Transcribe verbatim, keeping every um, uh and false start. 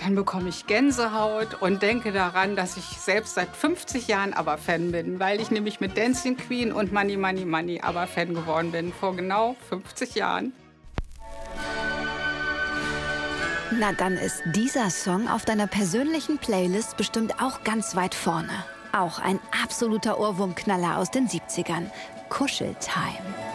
dann bekomme ich Gänsehaut und denke daran, dass ich selbst seit fünfzig Jahren ABBA-Fan bin, weil ich nämlich mit Dancing Queen und Money Money Money ABBA-Fan geworden bin, vor genau fünfzig Jahren. Na, dann ist dieser Song auf deiner persönlichen Playlist bestimmt auch ganz weit vorne. Auch ein absoluter Ohrwurmknaller aus den siebzigern. Kuscheltime.